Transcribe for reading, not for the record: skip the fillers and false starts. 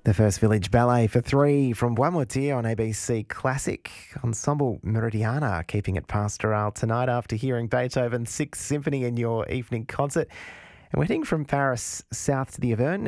The First Village Ballet for 3 from One More Tear on ABC Classic. Ensemble Meridiana keeping it pastoral tonight after hearing Beethoven's Sixth Symphony in your evening concert. And we're heading from Paris south to the Auvergne